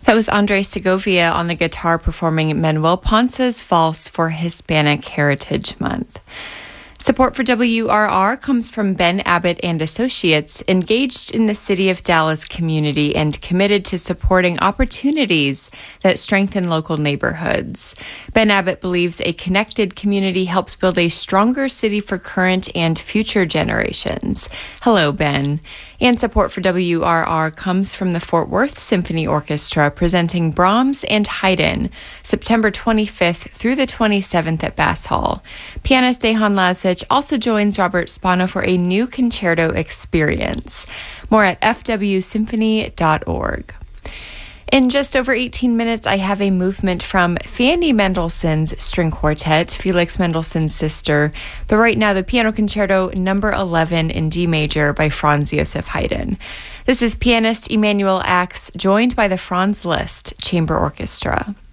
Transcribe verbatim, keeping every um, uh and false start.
That was Andre Segovia on the guitar performing Manuel Ponce's Valse for Hispanic Heritage Month. Support for W R R comes from Ben Abbott and Associates, engaged in the City of Dallas community and committed to supporting opportunities that strengthen local neighborhoods. Ben Abbott believes a connected community helps build a stronger city for current and future generations. Hello, Ben. And support for W R R comes from the Fort Worth Symphony Orchestra, presenting Brahms and Haydn, September twenty-fifth through the twenty-seventh at Bass Hall. Pianist Dejan Lazic also joins Robert Spano for a new concerto experience. More at f w symphony dot org. In just over eighteen minutes, I have a movement from Fanny Mendelssohn's string quartet, Felix Mendelssohn's sister, but right now the piano concerto number eleven in D major by Franz Joseph Haydn. This is pianist Emanuel Ax, joined by the Franz Liszt Chamber Orchestra.